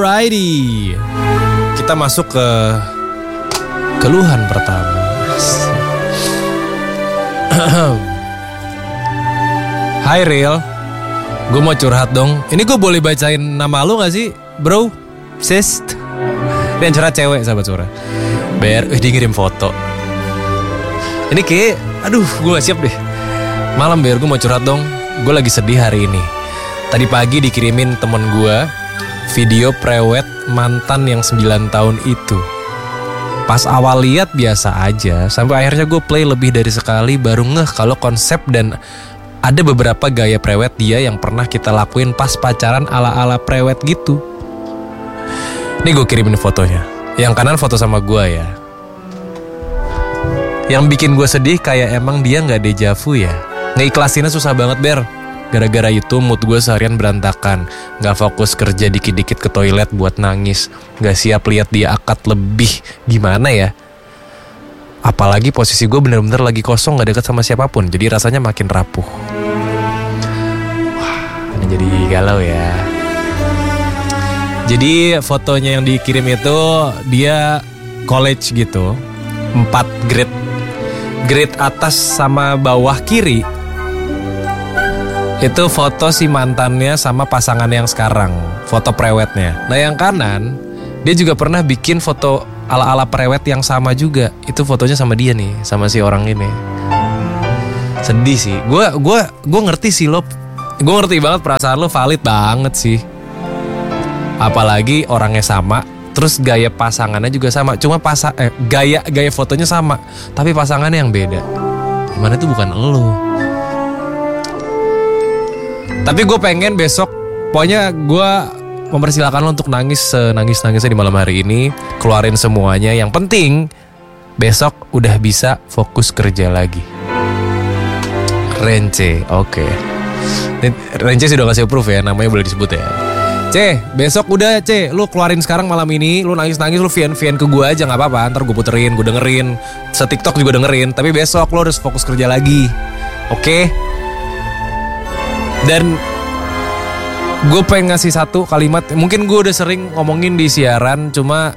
Alrighty, kita masuk ke keluhan pertama. Hai Real, gue mau curhat dong. Ini gue boleh bacain nama lu gak sih, bro? Sis. Ini yang curhat cewek, sahabat suara. Dia ngirim foto. Ini kayak, aduh gue gak siap deh. Malam Ber, gue mau curhat dong. Gue lagi sedih hari ini. Tadi pagi dikirimin temen gue video prewed mantan yang 9 tahun itu. Pas awal lihat biasa aja, sampai akhirnya gue play lebih dari sekali baru ngeh kalau konsep dan ada beberapa gaya prewed dia yang pernah kita lakuin pas pacaran ala-ala prewed gitu. Nih gue kirimin fotonya. Yang kanan foto sama gue ya. Yang bikin gue sedih kayak emang dia gak deja vu ya. Ngeiklasinnya susah banget Ber. Gara-gara itu mood gue seharian berantakan. Gak fokus kerja, dikit-dikit ke toilet buat nangis. Gak siap lihat dia akad lebih. Gimana ya? Apalagi posisi gue bener-bener lagi kosong, gak deket sama siapapun. Jadi rasanya makin rapuh. Wah, ini jadi galau ya. Jadi fotonya yang dikirim itu dia college gitu. 4 grade atas sama bawah kiri. Itu foto si mantannya sama pasangan yang sekarang. Foto prewednya. Nah yang kanan, dia juga pernah bikin foto ala-ala prewed yang sama juga. Itu fotonya sama dia nih, sama si orang ini. Sedih sih. Gue ngerti sih lo. Gue ngerti banget perasaan lo, valid banget sih. Apalagi orangnya sama, terus gaya pasangannya juga sama. Cuma gaya fotonya sama, tapi pasangannya yang beda. Gimana itu bukan lo. Tapi gue pengen besok, pokoknya gue mempersilahkan lo untuk nangis senangis-nangisnya di malam hari ini. Keluarin semuanya. Yang penting besok udah bisa fokus kerja lagi. Rence, oke. Rence sudah kasih approve ya, namanya boleh disebut ya. C, besok udah C, lu keluarin sekarang malam ini. Lu nangis-nangis, lu VN ke gue aja gak apa-apa. Ntar gue puterin, gue dengerin. Se-TikTok juga dengerin. Tapi besok lu harus fokus kerja lagi. Oke? Dan gue pengen ngasih satu kalimat. Mungkin gue udah sering ngomongin di siaran, cuma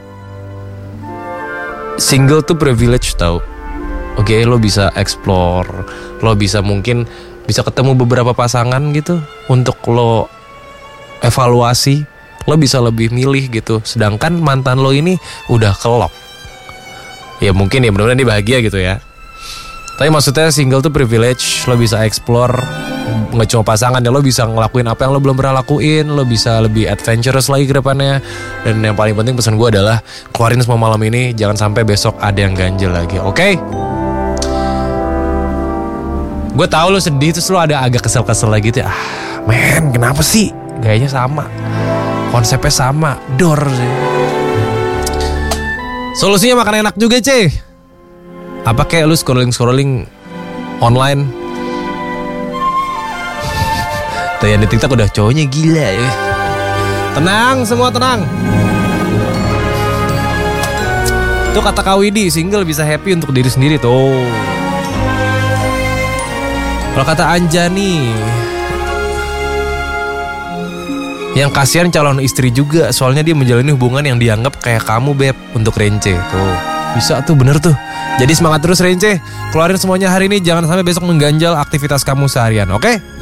single tuh privilege tau. Oke, lo bisa explore, lo bisa mungkin bisa ketemu beberapa pasangan gitu untuk lo evaluasi. Lo bisa lebih milih gitu. Sedangkan mantan lo ini udah kelok. Ya mungkin ya benar-benar dia bahagia gitu ya. Tapi maksudnya single tuh privilege. Lo bisa explore, gak cuma pasangan ya, lo bisa ngelakuin apa yang lo belum pernah lakuin. Lo bisa lebih adventurous lagi ke depannya. Dan yang paling penting pesan gue adalah keluarin semua malam ini. Jangan sampai besok ada yang ganjel lagi. Oke? Gue tahu lo sedih, terus lo ada agak kesel-kesel lagi gitu ya. Men kenapa sih? Gayanya sama, konsepnya sama, dor sih. Solusinya makan enak juga C. Apa kayak lu scrolling online. Tuh yang di TikTok udah cowoknya gila ya. Tenang, semua tenang. Tuh kata Kak Widi, single bisa happy untuk diri sendiri tuh. Kalau kata Anjani, yang kasihan calon istri juga, soalnya dia menjalani hubungan yang dianggap kayak kamu Beb untuk Rence. Tuh, bisa tuh, bener tuh. Jadi semangat terus Rence, keluarin semuanya hari ini, jangan sampai besok mengganjal aktivitas kamu seharian, oke?